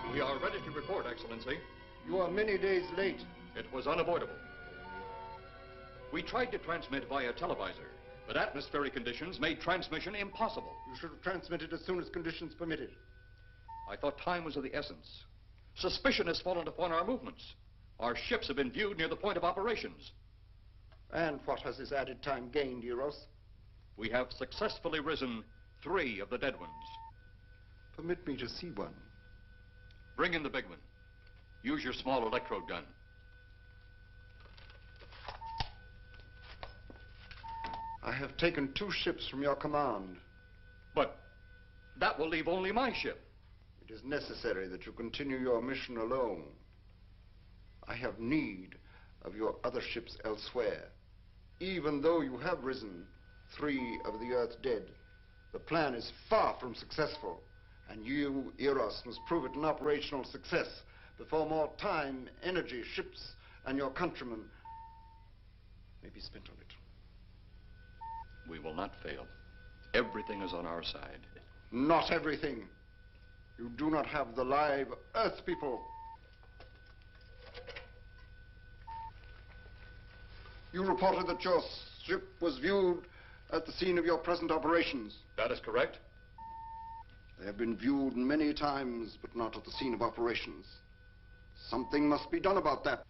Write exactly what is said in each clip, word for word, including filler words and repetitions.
We are ready to report, Excellency. You are many days late. It was unavoidable. We tried to transmit via televisor, but atmospheric conditions made transmission impossible. You should have transmitted as soon as conditions permitted. I thought time was of the essence. Suspicion has fallen upon our movements. Our ships have been viewed near the point of operations. And what has this added time gained, Eros? We have successfully risen three of the dead ones. Permit me to see one. Bring in the big one. Use your small electrode gun. I have taken two ships from your command. But that will leave only my ship. It is necessary that you continue your mission alone. I have need of your other ships elsewhere. Even though you have risen three of the Earth's dead, the plan is far from successful. And you, Eros, must prove it an operational success before more time, energy, ships, and your countrymen may be spent on it. We will not fail. Everything is on our side. Not everything. You do not have the live Earth people. You reported that your ship was viewed at the scene of your present operations. That is correct. They have been viewed many times, but not at the scene of operations. Something must be done about that.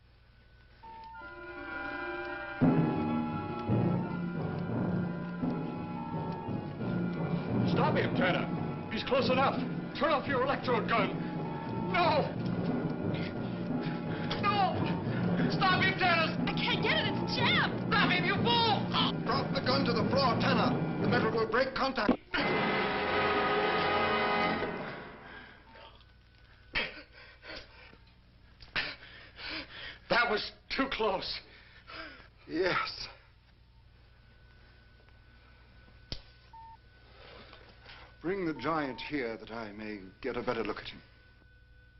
Stop him, Tanner. He's close enough. Turn off your electrode gun. No! No! Stop him, Tanner! I can't get it. It's jammed. Stop him, you fool! Drop the gun to the floor, Tanner. The metal will break contact. That was too close. Yes. Bring the giant here that I may get a better look at him.